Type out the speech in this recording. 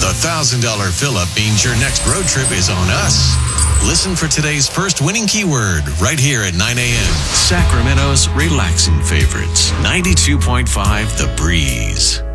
The $1,000 fill-up means your next road trip is on us. Listen for today's first winning keyword right here at 9 a.m. Sacramento's relaxing favorites, 92.5 The Breeze.